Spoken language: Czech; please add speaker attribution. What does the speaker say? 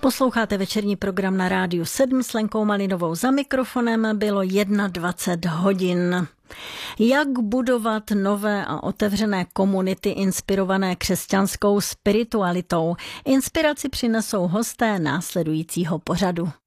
Speaker 1: Posloucháte večerní program na Rádiu 7 s Lenkou Malinovou za mikrofonem. Bylo 21 hodin. Jak budovat nové a otevřené komunity inspirované křesťanskou spiritualitou? Inspiraci přinesou hosté následujícího pořadu.